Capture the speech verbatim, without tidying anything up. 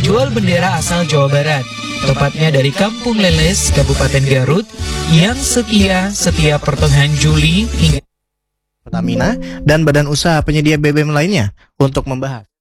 penjual bendera asal Jawa Barat, tepatnya dari Kampung Leles, Kabupaten Garut, yang setia setiap pertengahan Juli hingga Pertamina dan badan usaha penyedia B B M lainnya untuk membahas